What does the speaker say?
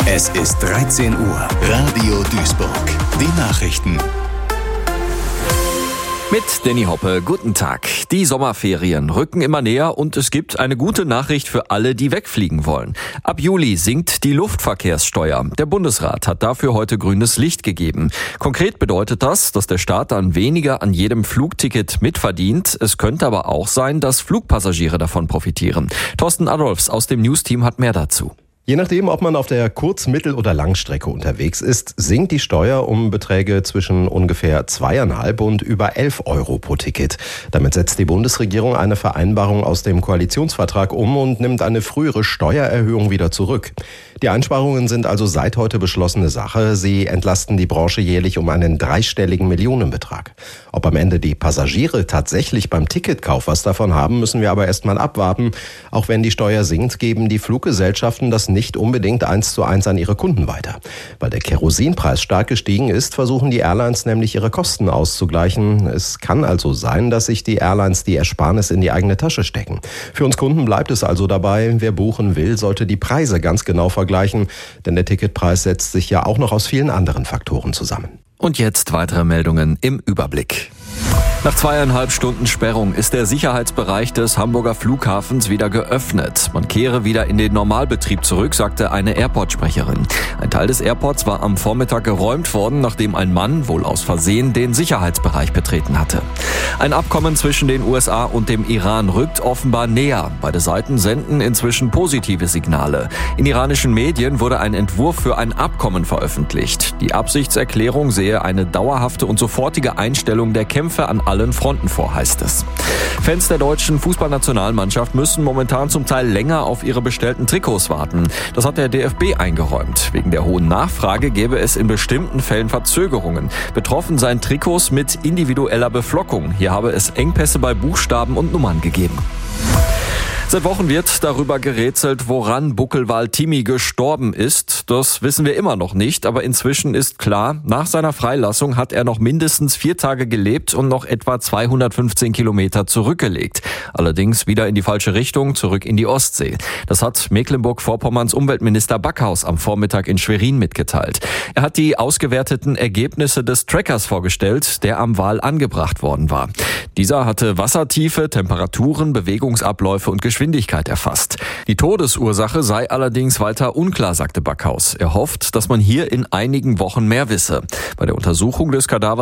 Es ist 13 Uhr. Radio Duisburg. Die Nachrichten. Mit Danny Hoppe, guten Tag. Die Sommerferien rücken immer näher und es gibt eine gute Nachricht für alle, die wegfliegen wollen. Ab Juli sinkt die Luftverkehrssteuer. Der Bundesrat hat dafür heute grünes Licht gegeben. Konkret bedeutet das, dass der Staat dann weniger an jedem Flugticket mitverdient. Es könnte aber auch sein, dass Flugpassagiere davon profitieren. Thorsten Adolfs aus dem Newsteam hat mehr dazu. Je nachdem, ob man auf der Kurz-, Mittel- oder Langstrecke unterwegs ist, sinkt die Steuer um Beträge zwischen ungefähr 2,5 und über 11 Euro pro Ticket. Damit setzt die Bundesregierung eine Vereinbarung aus dem Koalitionsvertrag um und nimmt eine frühere Steuererhöhung wieder zurück. Die Einsparungen sind also seit heute beschlossene Sache. Sie entlasten die Branche jährlich um einen dreistelligen Millionenbetrag. Ob am Ende die Passagiere tatsächlich beim Ticketkauf was davon haben, müssen wir aber erstmal abwarten. Auch wenn die Steuer sinkt, geben die Fluggesellschaften das nicht unbedingt 1:1 an ihre Kunden weiter. Weil der Kerosinpreis stark gestiegen ist, versuchen die Airlines nämlich ihre Kosten auszugleichen. Es kann also sein, dass sich die Airlines die Ersparnis in die eigene Tasche stecken. Für uns Kunden bleibt es also dabei, wer buchen will, sollte die Preise ganz genau vergleichen, denn der Ticketpreis setzt sich ja auch noch aus vielen anderen Faktoren zusammen. Und jetzt weitere Meldungen im Überblick. Nach 2,5 Stunden Sperrung ist der Sicherheitsbereich des Hamburger Flughafens wieder geöffnet. Man kehre wieder in den Normalbetrieb zurück, sagte eine Airport-Sprecherin. Ein Teil des Airports war am Vormittag geräumt worden, nachdem ein Mann, wohl aus Versehen, den Sicherheitsbereich betreten hatte. Ein Abkommen zwischen den USA und dem Iran rückt offenbar näher. Beide Seiten senden inzwischen positive Signale. In iranischen Medien wurde ein Entwurf für ein Abkommen veröffentlicht. Die Absichtserklärung sehe eine dauerhafte und sofortige Einstellung der Kämpfe an allen Fronten vor, heißt es. Fans der deutschen Fußballnationalmannschaft müssen momentan zum Teil länger auf ihre bestellten Trikots warten. Das hat der DFB eingeräumt. Wegen der hohen Nachfrage gäbe es in bestimmten Fällen Verzögerungen. Betroffen seien Trikots mit individueller Beflockung. Hier habe es Engpässe bei Buchstaben und Nummern gegeben. Seit Wochen wird darüber gerätselt, woran Buckelwal Timmy gestorben ist. Das wissen wir immer noch nicht, aber inzwischen ist klar, nach seiner Freilassung hat er noch mindestens 4 Tage gelebt und noch etwa 215 Kilometer zurückgelegt. Allerdings wieder in die falsche Richtung, zurück in die Ostsee. Das hat Mecklenburg-Vorpommerns Umweltminister Backhaus am Vormittag in Schwerin mitgeteilt. Er hat die ausgewerteten Ergebnisse des Trackers vorgestellt, der am Wal angebracht worden war. Dieser hatte Wassertiefe, Temperaturen, Bewegungsabläufe und Geschwindigkeit erfasst. Die Todesursache sei allerdings weiter unklar, sagte Backhaus. Er hofft, dass man hier in einigen Wochen mehr wisse. Bei der Untersuchung des Kadavers